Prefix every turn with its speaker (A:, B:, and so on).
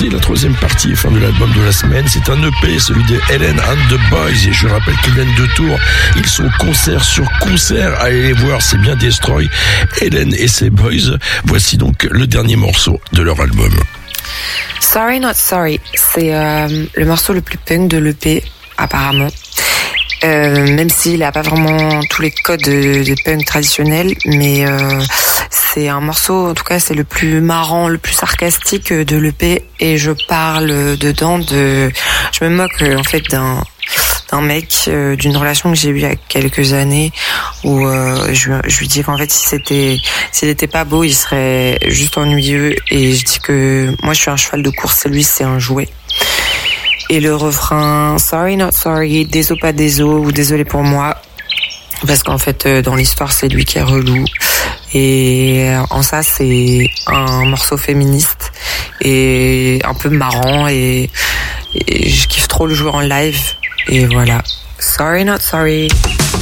A: écouter la troisième partie fin de l'album de la semaine. C'est un EP, celui de Helen and the Boys. Et je rappelle qu'ils viennent de Tours. Ils sont concert sur concert. Allez les voir, c'est bien Destroy. Helen et ses boys. Voici donc le dernier morceau de leur album.
B: Sorry Not Sorry, c'est le morceau le plus punk de l'EP, apparemment. Même s'il n'a pas vraiment tous les codes de punk traditionnels, mais c'est un morceau, en tout cas c'est le plus marrant, le plus sarcastique de l'EP, et je parle dedans je me moque en fait d'un mec, d'une relation que j'ai eue il y a quelques années, où je lui dis qu'en fait s'il était pas beau, il serait juste ennuyeux, et je dis que moi je suis un cheval de course et lui c'est un jouet. Et le refrain sorry not sorry, désolé pas désolé, ou désolé pour moi, parce qu'en fait dans l'histoire c'est lui qui est relou, et en ça c'est un morceau féministe et un peu marrant, et je kiffe trop le jouer en live. Et voilà, sorry not sorry.